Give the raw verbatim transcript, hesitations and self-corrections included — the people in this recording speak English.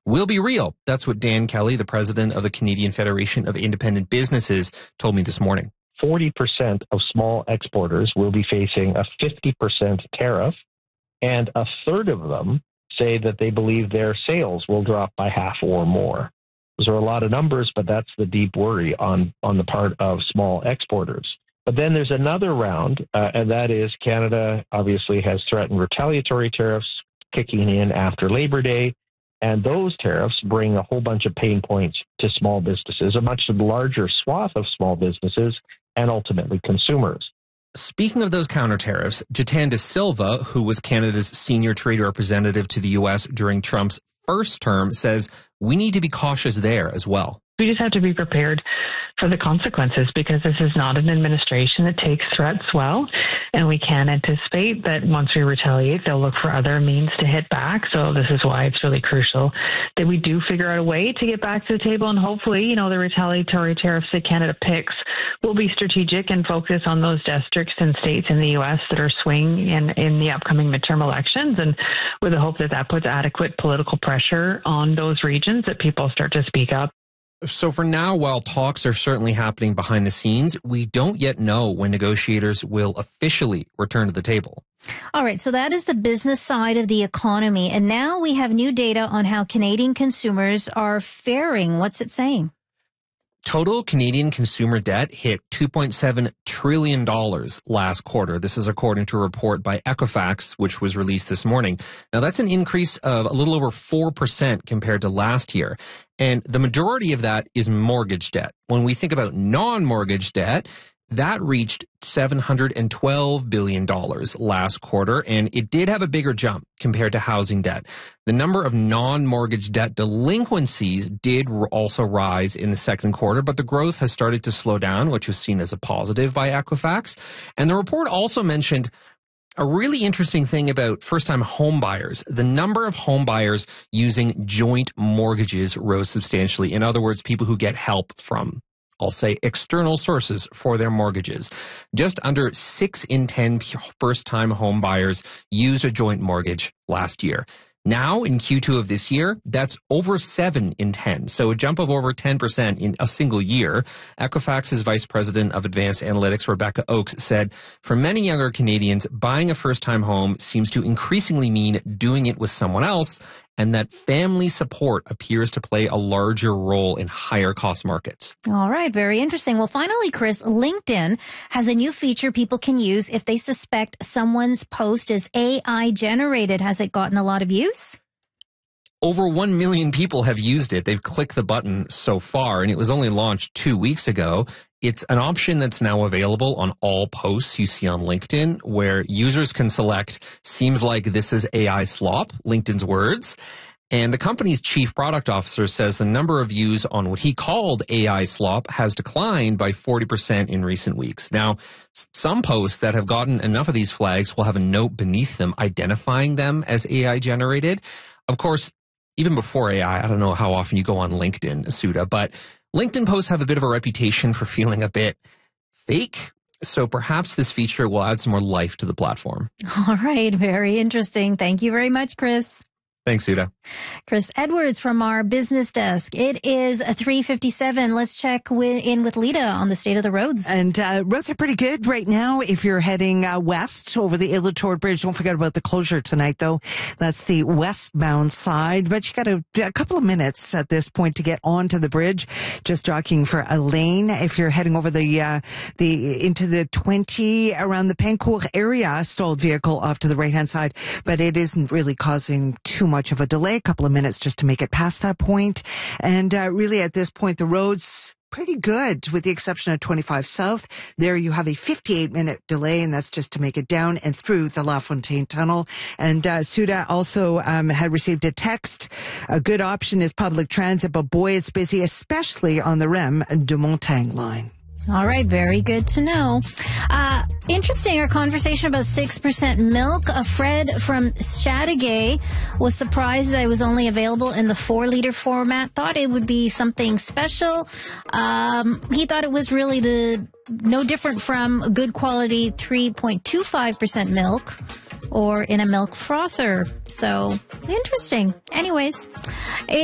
will be real. That's what Dan Kelly, the president of the Canadian Federation of Independent Businesses, told me this morning. forty percent of small exporters will be facing a fifty percent tariff, and a third of them say that they believe their sales will drop by half or more. Those are a lot of numbers, but that's the deep worry on, on the part of small exporters. But then there's another round, uh, and that is Canada obviously has threatened retaliatory tariffs kicking in after Labor Day, and those tariffs bring a whole bunch of pain points to small businesses, a much larger swath of small businesses, and ultimately consumers. Speaking of those counter tariffs, Jatan De Silva, who was Canada's senior trade representative to the U S during Trump's first term, says we need to be cautious there as well. We just have to be prepared for the consequences, because this is not an administration that takes threats well, and we can anticipate that once we retaliate, they'll look for other means to hit back. So this is why it's really crucial that we do figure out a way to get back to the table, and hopefully, you know, the retaliatory tariffs that Canada picks will be strategic and focus on those districts and states in the U S that are swing in, in the upcoming midterm elections, and with the hope that that puts adequate political pressure on those regions that people start to speak up. So for now, while talks are certainly happening behind the scenes, we don't yet know when negotiators will officially return to the table. All right, so that is the business side of the economy. And now we have new data on how Canadian consumers are faring. What's it saying? Total Canadian consumer debt hit two point seven trillion dollars last quarter. This is according to a report by Equifax, which was released this morning. Now, that's an increase of a little over four percent compared to last year. And the majority of that is mortgage debt. When we think about non-mortgage debt, that reached seven hundred twelve billion dollars last quarter, and it did have a bigger jump compared to housing debt. The number of non-mortgage debt delinquencies did also rise in the second quarter, but the growth has started to slow down, which was seen as a positive by Equifax. And the report also mentioned a really interesting thing about first-time home buyers. The number of home buyers using joint mortgages rose substantially. In other words, people who get help from, I'll say, external sources for their mortgages. Just under six in ten first-time home buyers used a joint mortgage last year. Now, in Q two of this year, that's over seven in ten, so a jump of over ten percent in a single year. Equifax's Vice President of Advanced Analytics, Rebecca Oakes, said, for many younger Canadians, buying a first-time home seems to increasingly mean doing it with someone else, and that family support appears to play a larger role in higher-cost markets. All right, very interesting. Well, finally, Chris, LinkedIn has a new feature people can use if they suspect someone's post is A I-generated. Has it gotten a lot of use? Over one million people have used it. They've clicked the button so far, and it was only launched two weeks ago. It's an option that's now available on all posts you see on LinkedIn, where users can select, seems like this is A I slop, LinkedIn's words. And the company's chief product officer says the number of views on what he called A I slop has declined by forty percent in recent weeks. Now, some posts that have gotten enough of these flags will have a note beneath them identifying them as A I generated. Of course, even before A I, I don't know how often you go on LinkedIn, Suda, but LinkedIn posts have a bit of a reputation for feeling a bit fake. So perhaps this feature will add some more life to the platform. All right. Very interesting. Thank you very much, Chris. Thanks, Suda. Chris Edwards from our business desk. It is three fifty-seven. Let's check in with Lita on the state of the roads. And uh, roads are pretty good right now if you're heading uh, west over the Illitor Bridge. Don't forget about the closure tonight, though. That's the westbound side. But you got a, a couple of minutes at this point to get onto the bridge. Just jockeying for a lane. If you're heading over the uh, the into the twenty around the Pancourt area, stalled vehicle off to the right-hand side. But it isn't really causing too much much of a delay, a couple of minutes just to make it past that point. And uh, really at this point, the roads pretty good with the exception of twenty-five South. There you have a fifty-eight minute delay, and that's just to make it down and through the La Fontaine Tunnel. And uh, Suda also um, had received a text. A good option is public transit, but boy, it's busy, especially on the Rem de Montagne line. All right. Very good to know. Uh, interesting. Our conversation about six percent milk. Uh, Fred from Chateauguay was surprised that it was only available in the four liter format. Thought it would be something special. Um, he thought it was really the no different from good quality three point two five percent milk or in a milk frother. So interesting. Anyways.